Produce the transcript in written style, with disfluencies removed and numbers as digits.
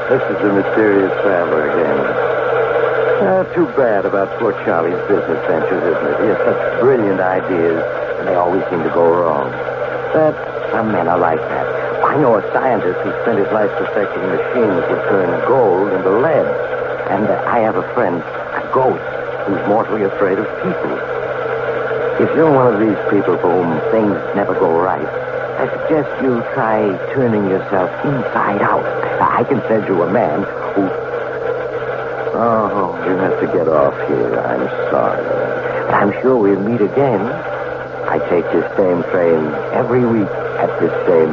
This is the mysterious traveler again. Too bad about poor Charlie's business ventures, isn't it? He has such brilliant ideas, and they always seem to go wrong. But some men are like that. I know a scientist who spent his life perfecting machines that turn gold into lead. And I have a friend, a ghost, who's mortally afraid of people. If you're one of these people for whom things never go right, I suggest you try turning yourself inside out. I can send you a man who... Oh, you have to get off here. I'm sorry. But I'm sure we'll meet again. I take this same train every week at this same